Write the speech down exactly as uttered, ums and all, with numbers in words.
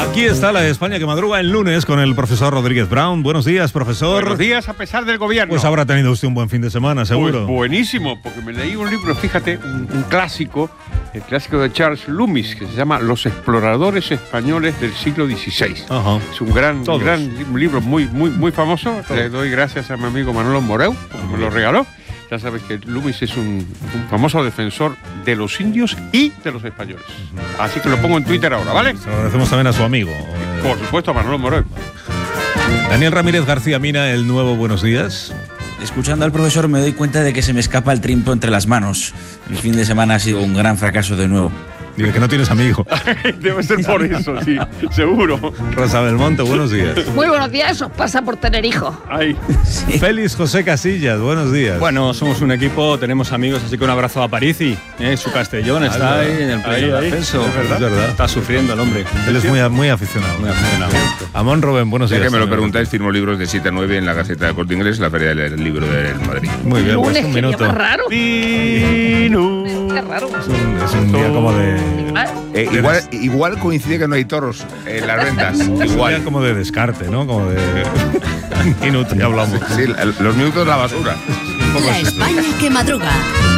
Aquí está la España que madruga el lunes con el profesor Rodríguez Brown. Buenos días, profesor. Buenos días, a pesar del gobierno. Pues habrá tenido usted un buen fin de semana, seguro. Pues buenísimo, porque me leí un libro, fíjate, un, un clásico, el clásico de Charles Loomis, que se llama Los exploradores españoles del siglo dieciséis. Ajá. Es un gran, Todos. gran un libro muy, muy, muy famoso. Le doy gracias a mi amigo Manolo Moreu, que me lo regaló. Ya sabes que Loomis es un, un famoso defensor de los indios y de los españoles. Así que lo pongo en Twitter ahora, ¿vale? Se lo agradecemos también a su amigo. Por supuesto, a Manolo Moreu. Daniel Ramírez García Mina, el nuevo Buenos Días. Escuchando al profesor me doy cuenta de que se me escapa el trimpo entre las manos. El fin de semana ha sido un gran fracaso de nuevo. Digo que no tienes amigo. Debe ser por eso, sí, seguro. Rosa Belmonte, buenos días. Muy buenos días, os pasa por tener hijos. Ay. Sí. Félix José Casillas, buenos días. Bueno, somos un equipo, tenemos amigos, así que un abrazo a Parisi, ¿eh? Su Castellón está ahí en el pleno ahí. ascenso. Es verdad. Es verdad. Está sufriendo el hombre. Él es muy, muy aficionado. Muy aficionado. Amón Rubén, buenos Ya días. que me lo también. preguntáis, firmo libros de siete a nueve en la Gaceta de Corte Inglés, la Feria del Libro del Madrid. Muy bien, pues Lunes, un qué día minuto. más raro. Vino. Qué raro. Es un, es un día como de... Eh, igual, igual coincide que no hay toros en las ventas. Es un día Igual. como de descarte, ¿no? Como de... minuto, ya hablamos. Sí, los minutos de la basura. La España que madruga.